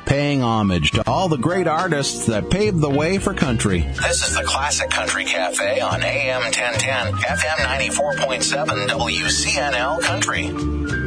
paying homage to all the great artists that paved the way for country. This is the Classic Country Cafe on AM 1010, FM 94.7 WCNL Country.